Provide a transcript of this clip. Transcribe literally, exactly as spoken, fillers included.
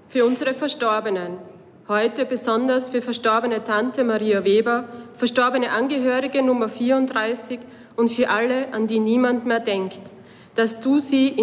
Für unsere Verstorbenen, heute besonders für verstorbene Tante Maria Weber, verstorbene Angehörige Nummer vierunddreißig und für alle, an die niemand mehr denkt, dass du sie